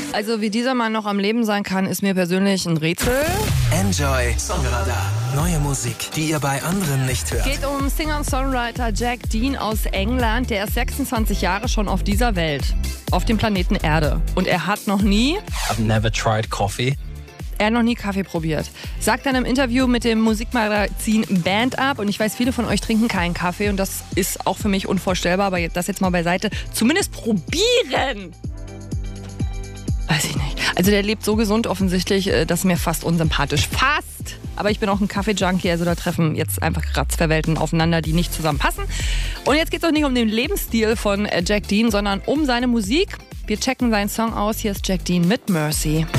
Also wie dieser Mann noch am Leben sein kann, ist mir persönlich ein Rätsel. Enjoy Songradar. Neue Musik, die ihr bei anderen nicht hört. Geht um Singer-Songwriter Jack Dean aus England. Der ist 26 Jahre schon auf dieser Welt, auf dem Planeten Erde. Und er hat noch nie Kaffee probiert. Sagt dann im Interview mit dem Musikmagazin Band Up, und ich weiß, viele von euch trinken keinen Kaffee und das ist auch für mich unvorstellbar, aber das jetzt mal beiseite. Zumindest probieren! Weiß ich nicht. Also der lebt so gesund offensichtlich, das ist mir fast unsympathisch. Fast! Aber ich bin auch ein Kaffee-Junkie, also da treffen jetzt einfach Ratzverwelten aufeinander, die nicht zusammenpassen. Und jetzt geht es auch nicht um den Lebensstil von Jack Dean, sondern um seine Musik. Wir checken seinen Song aus. Hier ist Jack Dean mit Mercy.